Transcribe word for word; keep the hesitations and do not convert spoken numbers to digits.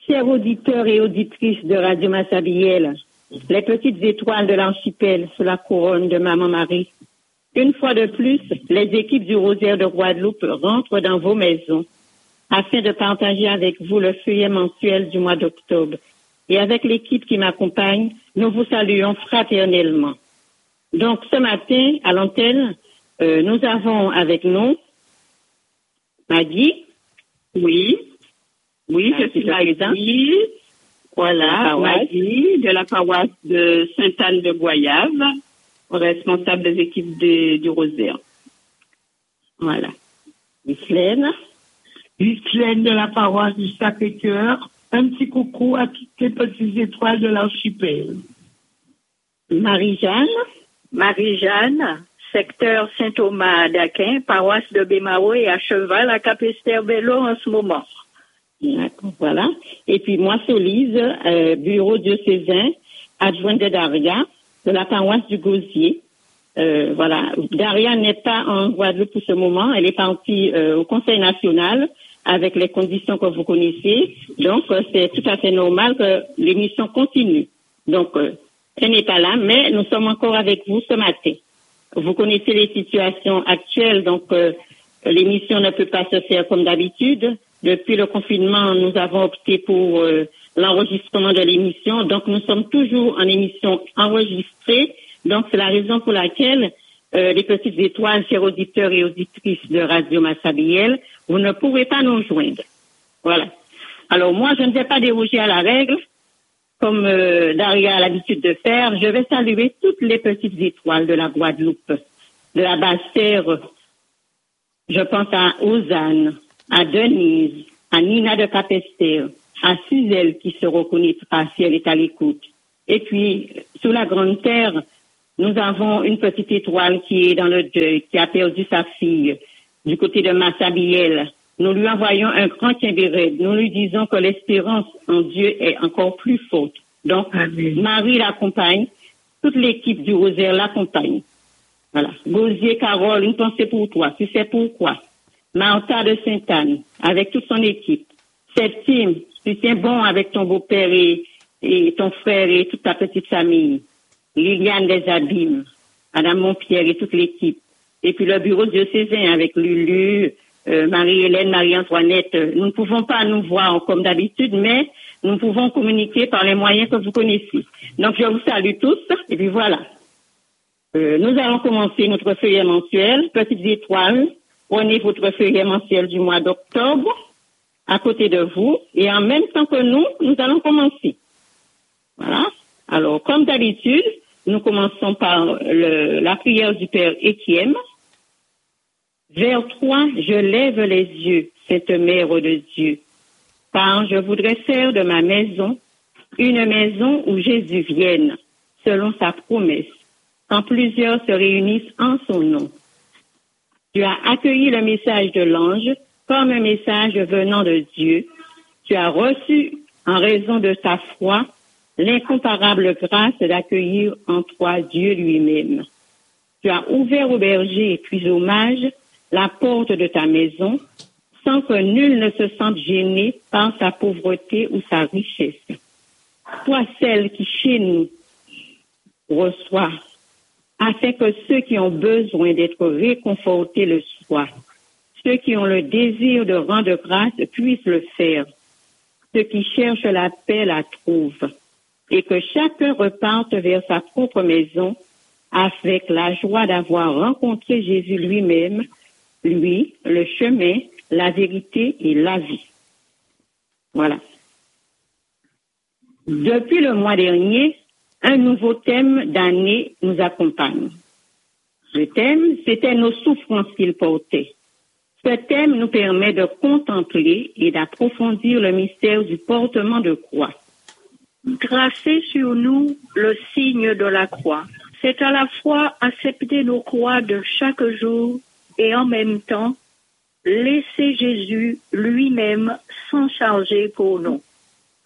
Chers auditeurs et auditrices de Radio Massabielle, les petites étoiles de l'archipel sous la couronne de Maman Marie, une fois de plus, les équipes du Rosaire de Guadeloupe rentrent dans vos maisons afin de partager avec vous le feuillet mensuel du mois d'octobre. Et avec l'équipe qui m'accompagne, nous vous saluons fraternellement. Donc, ce matin, à l'antenne, euh, nous avons avec nous Maggie. Oui. Oui, je suis Maggie. Voilà, Maggie, de la paroisse de Sainte-Anne de Goyave, responsable des équipes de, du Rosaire. Voilà. Ghislaine. Ghislaine de la paroisse du Sacré-Cœur. Un petit coucou à toutes les petites étoiles de l'archipel. Marie-Jeanne. Marie-Jeanne, secteur Saint-Thomas d'Aquin, paroisse de Bémao et à cheval à Cap-Esther-Bello en ce moment. Voilà. Et puis moi, Solise, euh, bureau diocésain, adjointe de Daria, de la paroisse du Gosier. Euh, voilà. Daria n'est pas en Guadeloupe pour ce moment. Elle est partie euh, au Conseil national avec les conditions que vous connaissez. Donc, euh, c'est tout à fait normal que l'émission continue. Donc, euh, elle n'est pas là, mais nous sommes encore avec vous ce matin. Vous connaissez les situations actuelles, donc euh, l'émission ne peut pas se faire comme d'habitude. Depuis le confinement, nous avons opté pour euh, l'enregistrement de l'émission. Donc, nous sommes toujours en émission enregistrée. Donc, c'est la raison pour laquelle euh, les petites étoiles, chers auditeurs et auditrices de Radio Massabielle, vous ne pouvez pas nous joindre. Voilà. Alors, moi, je ne vais pas déroger à la règle, comme euh, Daria a l'habitude de faire. Je vais saluer toutes les petites étoiles de la Guadeloupe, de la Basse-Terre. Je pense à Ozane, à Denise, à Nina de Capester, à Suzelle qui se reconnaîtra si elle est à l'écoute. Et puis, sous la Grande Terre, nous avons une petite étoile qui est dans le deuil, qui a perdu sa fille du côté de Massabielle. Nous lui envoyons un grand Kimbéré. Nous lui disons que l'espérance en Dieu est encore plus forte. Donc, Amen. Marie l'accompagne, toute l'équipe du Rosaire l'accompagne. Voilà. Gosier, Carole, une pensée pour toi. Tu sais pourquoi? Martha de Sainte-Anne, avec toute son équipe. Septime, tu tiens bon avec ton beau-père et, et ton frère et toute ta petite famille. Liliane des Abîmes, Madame Montpierre et toute l'équipe. Et puis le bureau diocésain avec Lulu, euh, Marie-Hélène, Marie-Antoinette. Nous ne pouvons pas nous voir comme d'habitude, mais nous pouvons communiquer par les moyens que vous connaissez. Donc je vous salue tous, et puis voilà. Euh, nous allons commencer notre feuillet mensuel, Petites Étoiles. Prenez votre feuillet mensuel du mois d'octobre à côté de vous et en même temps que nous, nous allons commencer. Voilà. Alors, comme d'habitude, nous commençons par le, la prière du Père Étienne. Vers toi, je lève les yeux, cette mère de Dieu, car je voudrais faire de ma maison une maison où Jésus vienne, selon sa promesse, quand plusieurs se réunissent en son nom. Tu as accueilli le message de l'ange comme un message venant de Dieu. Tu as reçu, en raison de ta foi, l'incomparable grâce d'accueillir en toi Dieu lui-même. Tu as ouvert au berger puis aux mages la porte de ta maison, sans que nul ne se sente gêné par sa pauvreté ou sa richesse. Toi, celle qui chez nous reçoit, afin que ceux qui ont besoin d'être réconfortés le soient. Ceux qui ont le désir de rendre grâce puissent le faire. Ceux qui cherchent la paix la trouvent. Et que chacun reparte vers sa propre maison avec la joie d'avoir rencontré Jésus lui-même, lui, le chemin, la vérité et la vie. Voilà. Depuis le mois dernier, un nouveau thème d'année nous accompagne. Le thème, c'était nos souffrances qu'il portait. Ce thème nous permet de contempler et d'approfondir le mystère du portement de croix. Tracer sur nous le signe de la croix. C'est à la fois accepter nos croix de chaque jour et en même temps laisser Jésus lui-même s'en charger pour nous.